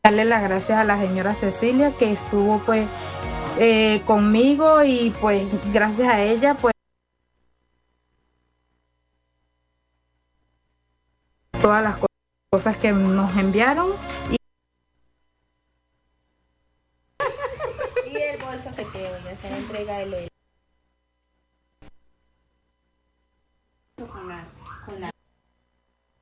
darle las gracias a la señora Cecilia que estuvo pues conmigo y pues gracias a ella pues todas las cosas que nos enviaron. Y el bolso que te voy a hacer entrega de lo